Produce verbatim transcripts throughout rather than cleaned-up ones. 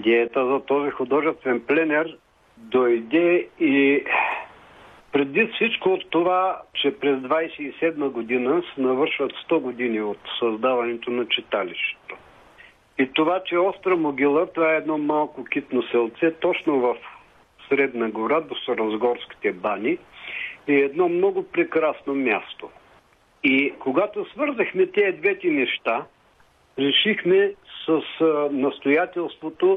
Идеята за този художествен пленер дойде и преди всичко от това, че през двадесет и седма година се навършват сто години от създаването на читалището. И това, че Остра могила, това е едно малко китно селце, точно в Средна гора, до Старозгорските бани, е едно много прекрасно място. И когато свързахме тези двете неща, решихме с настоятелството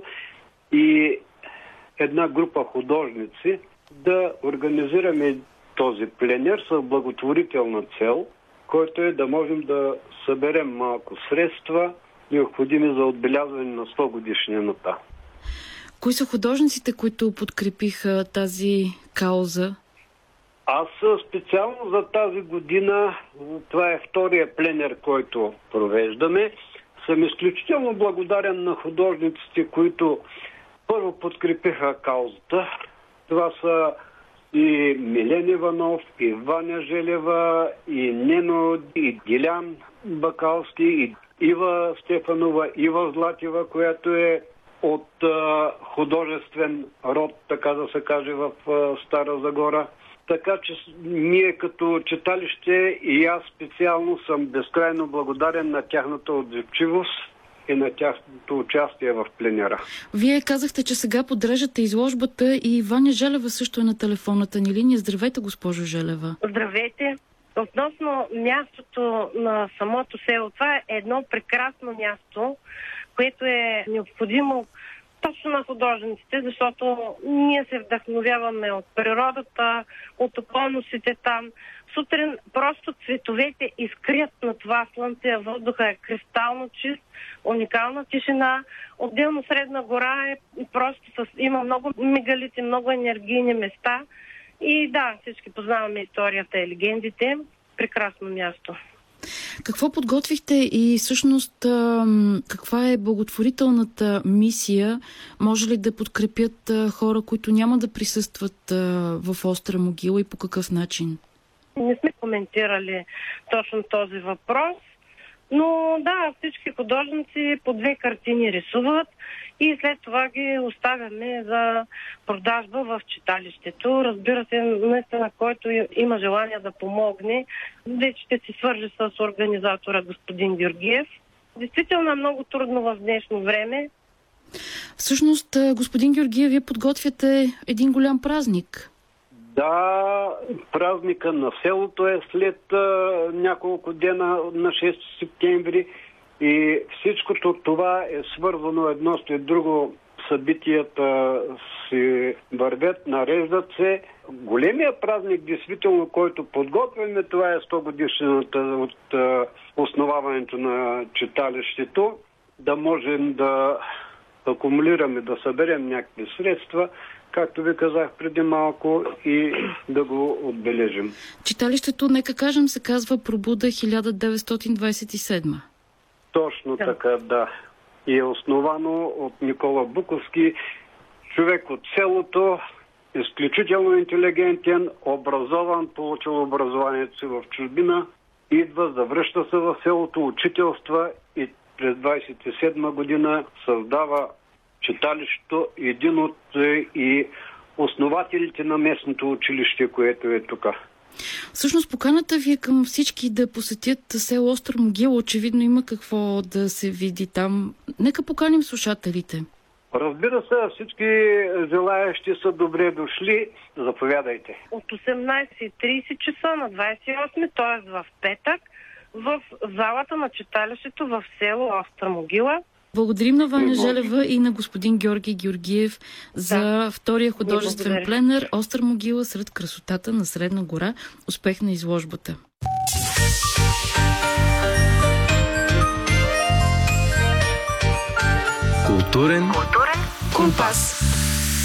и една група художници да организираме този пленер с благотворителна цел, който е да можем да съберем малко средства, необходими за отбелязване на сто годишнината. Кои са художниците, които подкрепиха тази кауза? Аз специално за тази година, това е втория пленер, който провеждаме, съм изключително благодарен на художниците, които първо подкрепиха каузата. Това са и Милен Иванов, и Ваня Желева, и Нено, и Дилян Бакалски, и Ива Стефанова, Ива Златева, която е от а, художествен род, така да се каже, в а, Стара Загора. Така че ние като читалище и аз специално съм безкрайно благодарен на тяхната отзивчивост и на тяхното участие в пленера. Вие казахте, че сега подреждате изложбата и Ваня Желева също е на телефонната ни линия. Здравейте, госпожо Желева. Здравейте. Относно мястото на самото село, това е едно прекрасно място, което е необходимо точно на художниците, защото ние се вдъхновяваме от природата, от околностите там. Сутрин просто цветовете изкрят на това слънце, въздуха е кристално чист, уникална тишина. Отделно Средна гора е просто с, има много мегалити, много енергийни места. И да, всички познаваме историята и легендите. Прекрасно място. Какво подготвихте и всъщност каква е благотворителната мисия? Може ли да подкрепят хора, които няма да присъстват в Остра могила и по какъв начин? Не сме коментирали точно този въпрос, но да, всички художници по две картини рисуват и след това ги оставяме за продажба в читалището. Разбира се, наистина, който има желание да помогне, вече ще се свържи с организатора господин Георгиев. Действително е много трудно в днешно време. Всъщност, господин Георгиев, вие подготвяте един голям празник. Да, празника на селото е след а, няколко дена на шести септември и всичкото това е свързано едно след друго. Събитията си вървят, нареждат се. Големия празник, действително, който подготвяме, това е сто годишнината от а, основаването на читалището, да можем да акумулираме, да съберем някакви средства, както ви казах преди малко, и да го отбележим. Читалището, нека кажем, се казва Пробуда хиляда деветстотин двадесет и седма. Точно да. Така, да. И е основано от Никола Буковски, човек от селото, изключително интелигентен, образован, получил образованието си в чужбина, идва, завръща се в селото, учителства и през двадесет и седма година създава читалището, един от и основателите на местното училище, което е тук. Всъщност поканата ви е към всички да посетят село Остра могила. Очевидно има какво да се види там. Нека поканим слушателите. Разбира се, всички желаящи са добре дошли. Заповядайте. От осемнадесет и тридесет часа на двадесет и осми, т.е. в петък, в залата на читалището в село Остра могила. Благодарим на Ваня Желева и на господин Георги Георгиев за да. втория художествен пленер Остра могила сред красотата на Средна гора. Успех на изложбата! Културен, Културен компас.